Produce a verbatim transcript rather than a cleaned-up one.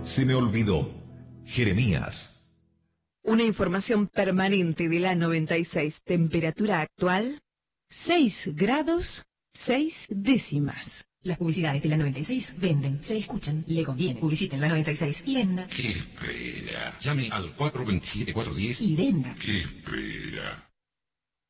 Se me olvidó. Jeremías. Una información permanente de la noventa y seis. Temperatura actual, seis grados, seis décimas. Las publicidades de la noventa y seis venden, se escuchan, le conviene. Publiciten la noventa y seis y venda. ¿Qué espera? Llame al cuatro dos siete, cuatro uno cero Y venda. ¿Qué espera?